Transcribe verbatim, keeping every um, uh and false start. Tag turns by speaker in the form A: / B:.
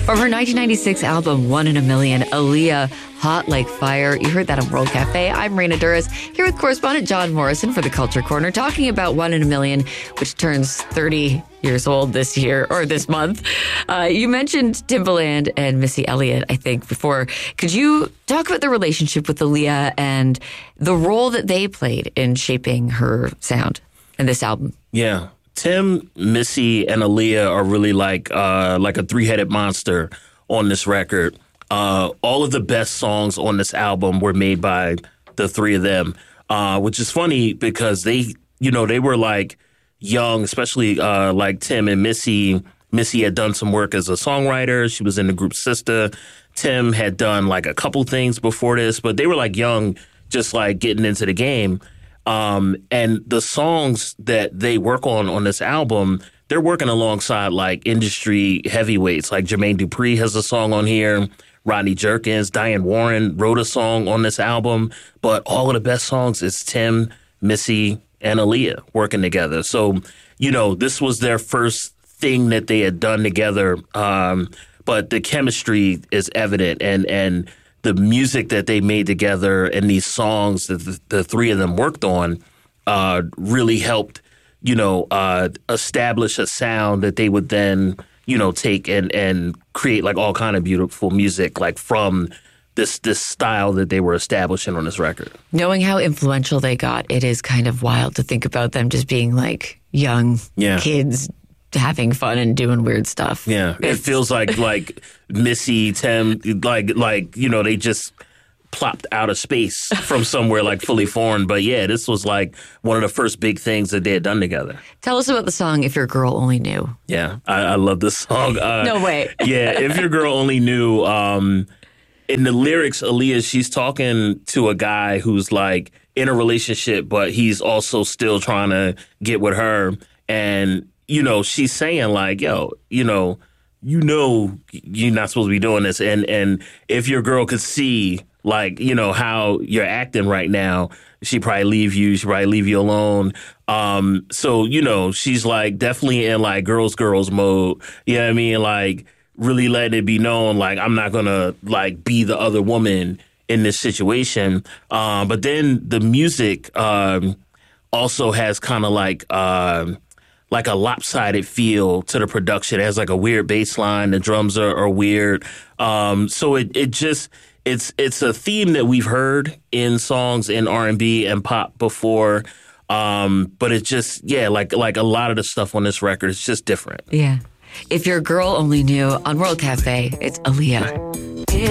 A: From her nineteen ninety-six album, One in a Million, Aaliyah, Hot Like Fire. You heard that on World Cafe. I'm Raina Duras, here with correspondent John Morrison for the Culture Corner, talking about One in a Million, which turns thirty years old this year, or this month. Uh, you mentioned Timbaland and Missy Elliott, I think, before. Could you talk about the relationship with Aaliyah and the role that they played in shaping her sound in this album?
B: Yeah. Tim, Missy, and Aaliyah are really like uh, like a three-headed monster on this record. Uh, all of the best songs on this album were made by the three of them, uh, which is funny because they, you know, they were like young, especially uh, like Tim and Missy. Missy had done some work as a songwriter. She was in the group Sister. Tim had done like a couple things before this, but they were like young, just like getting into the game. Um, and the songs that they work on on this album, they're working alongside like industry heavyweights. Like Jermaine Dupri has a song on here. Rodney Jerkins, Diane Warren wrote a song on this album. But all of the best songs is Tim, Missy, and Aaliyah working together. So, you know, this was their first thing that they had done together. Um, but the chemistry is evident, and and the music that they made together and these songs that the, the three of them worked on uh, really helped, you know, uh, establish a sound that they would then, you know, take and, and create like all kind of beautiful music, like from this this style that they were establishing on this record.
A: Knowing how influential they got, it is kind of wild to think about them just being like young
B: yeah.
A: kids having fun and doing weird stuff.
B: Yeah, it feels like like Missy, Tim, like like you know they just plopped out of space from somewhere like fully foreign. But yeah, this was like one of the first big things that they had done together.
A: Tell us about the song "If Your Girl Only Knew."
B: Yeah, I, I love this song. Uh,
A: no way.
B: Yeah, "If Your Girl Only Knew." Um, in the lyrics, Aaliyah, she's talking to a guy who's like in a relationship, but he's also still trying to get with her, and you know, she's saying like, yo, you know, you know, you're not supposed to be doing this. And and if your girl could see, like, you know, how you're acting right now, she'd probably leave you. She'd probably leave you alone. Um, so, you know, she's like definitely in like girls, girls mode. You know what I mean? Like really letting it be known, like, I'm not going to like be the other woman in this situation. Um, but then the music um, also has kind of like um, like a lopsided feel to the production. It has like a weird bass line. The drums are, are weird. Um, so it, it just, it's it's a theme that we've heard in songs in R and B and pop before. Um, but it just, yeah, like like a lot of the stuff on this record is just different.
A: Yeah. If Your Girl Only Knew on World Cafe, it's Aaliyah.